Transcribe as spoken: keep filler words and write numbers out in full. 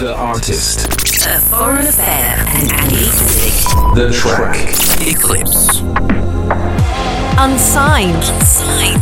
The artist. A Foreign Affair and Andy Dick. The track. Eclipse. Unsigned. Unsigned.